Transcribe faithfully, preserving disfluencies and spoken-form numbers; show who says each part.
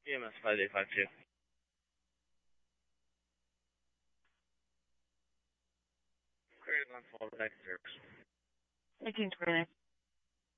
Speaker 1: E M S five eight five two. Great on fall back service.
Speaker 2: eighteen twenty-nine.